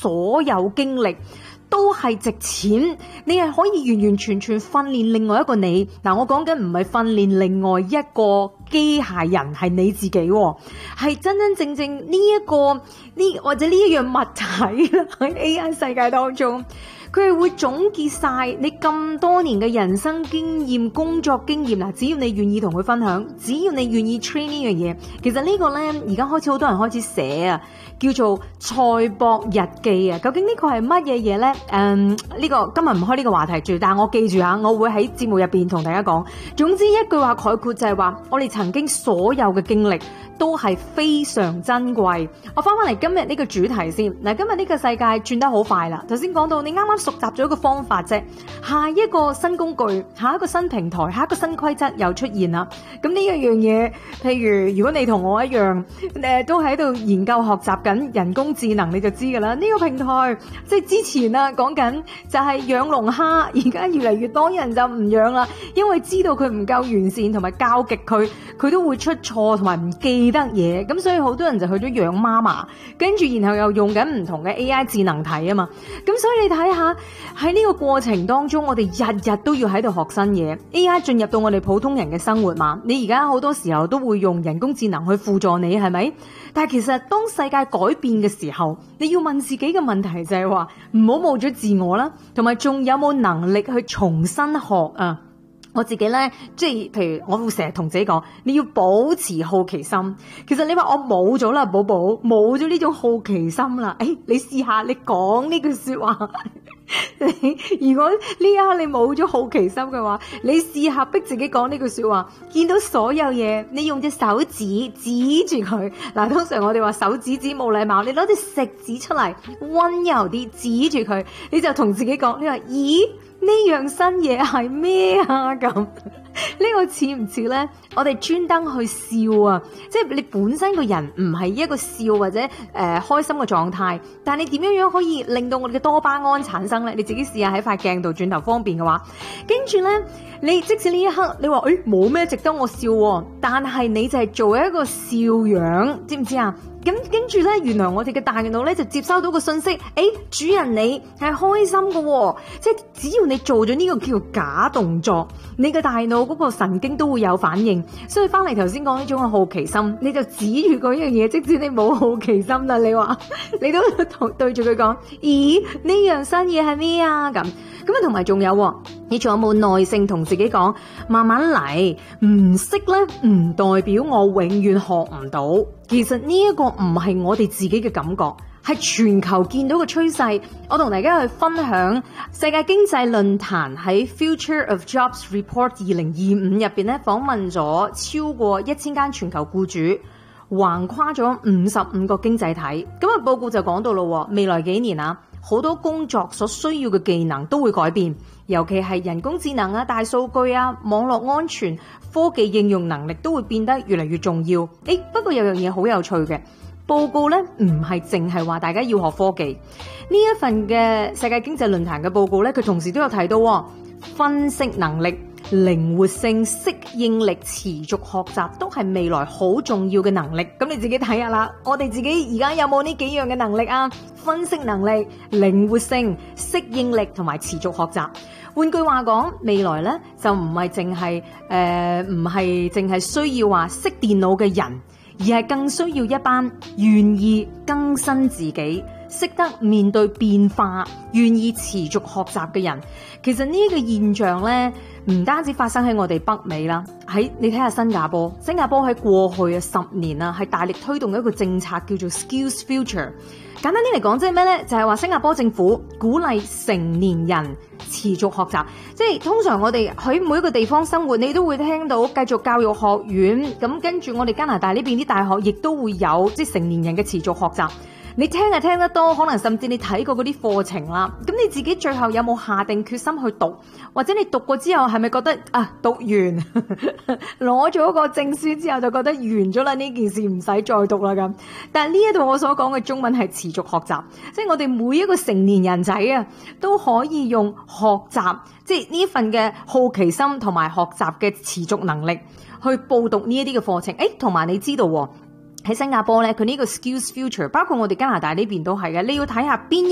所有經歷都係值錢，你係可以完完全全訓練另外一個你。嗱，我講緊唔係訓練另外一個機械人，係你自己，係真真正正或者呢一樣物體啦，喺 AI 世界當中，佢係會總結晒你咁多年嘅人生經驗、工作經驗。嗱，只要你願意同佢分享，只要你願意 train 呢樣嘢，其實呢個呢，而家開始好多人開始寫啊，叫做賽博日記啊。究竟呢個係乜嘢嘢呢？呢個今日唔開呢個話題住，但係我記住下，我會喺節目入邊同大家講。總之一句話概括就係話，我哋曾經所有嘅經歷都係非常珍貴。我翻返嚟今日呢個主題先。嗱，今日呢個世界轉得好快啦。頭先講到你啱啱熟習咗一個方法啫，下一個新工具、下一個新平台、下一個新規則又出現啦。咁呢一樣嘢，譬如如果你同我一樣，都喺度研究學習緊人工智能，你就知噶啦。呢個平台即係之前啊講緊就係養龍蝦，而家越嚟越多人就唔養啦，因為知道佢唔夠完善，同埋教極佢都會出錯同埋唔記得嘢，咁所以好多人就去咗養媽媽，跟住然後又用緊唔同嘅 AI 智能體啊嘛。咁所以你睇下喺呢個過程當中，我哋日日都要喺度學新嘢。AI 進入到我哋普通人嘅生活嘛，你而家好多時候都會用人工智能去輔助你，係咪？但係其實當世界改變嘅時候，你要問自己嘅問題就係話，唔好冇咗自我啦，同埋仲有冇能力去重新學啊？我自己咧，即係譬如我會成日同自己講，你要保持好奇心。其實你話我冇咗啦，寶寶冇咗呢種好奇心啦。你試下你講呢句說話，如果呢一刻你冇咗好奇心嘅話，你試下逼自己講呢句說話，見到所有嘢，你用隻手指指住佢。嗱，通常我哋話手指指冇禮貌，你攞隻食指出嚟，溫柔啲指住佢，你就同自己講，你話咦？呢樣新嘢係咩啊？咁呢個似唔似呢？我哋專登去笑啊！即係你本身個人唔係一個笑或者開心嘅狀態，但係你點樣可以令到我哋嘅多巴胺產生呢？你自己試下喺塊鏡度轉頭方便嘅話，跟住呢，你即使呢一刻你話冇咩值得我笑喎，但係你就係做一個笑樣，知唔知啊？咁跟住咧，原來我哋嘅大腦咧就接收到個信息，主人你係開心嘅喎，即係只要你做咗呢個叫做假動作，你嘅大腦嗰個神經都會有反應。所以翻嚟頭先講呢種嘅好奇心，你就指住嗰樣嘢，即使你冇好奇心啦，你話你都對住佢講，咦，呢樣新嘢係咩啊？咁啊，同埋仲有，你仲有冇耐性同自己講，慢慢嚟，唔識咧唔代表我永遠學唔到。其實呢一個唔係我哋自己嘅感覺，係全球見到嘅趨勢。我同大家去分享世界經濟論壇喺 Future of Jobs Report 2025入邊咧訪問咗超過1000間全球僱主，橫跨咗55個經濟體。咁啊，報告就講到咯，未來幾年啊，好多工作所需要嘅技能都會改變，尤其係人工智能啊、大數據啊、網絡安全、科技應用能力都會變得越嚟越重要。不過有樣嘢好有趣嘅，報告呢唔係淨係話大家要學科技。呢一份嘅世界經濟論壇嘅報告呢，佢同時都有提到分析能力、靈活性、適應力、持續學習都係未來好重要嘅能力。咁你自己睇下啦，我哋自己而家有冇呢幾樣嘅能力啊？分析能力、靈活性、適應力同埋持續學習。換句話講，未來咧就唔係淨係需要話識電腦嘅人，而係更需要一班願意更新自己、識得面對變化、願意持續學習嘅人。其實呢個現象咧，唔單止發生喺我哋北美啦，你睇下新加坡喺過去嘅10年啊，係大力推動一個政策叫做 Skills Future。簡單啲嚟講，即係咩呢？就係話新加坡政府鼓勵成年人持續學習。即係通常我哋喺每一個地方生活，你都會聽到繼續教育學院。咁跟住我哋加拿大呢邊啲大學，亦都會有即係成年人嘅持續學習。你聽就聽得多，可能甚至你睇過嗰啲課程啦。咁你自己最後有冇下定決心去讀？或者你讀過之後係咪覺得讀完攞咗個證書之後就覺得完咗啦？呢件事唔使再讀啦咁。但係呢一度我所講嘅中文係持續學習，即係我哋每一個成年人仔啊都可以用學習，即係呢一份嘅好奇心同埋學習嘅持續能力去報讀呢一啲嘅課程。同埋你知道喺新加坡咧，佢呢個 Skills Future，包括我哋加拿大呢邊都係嘅。你要睇下邊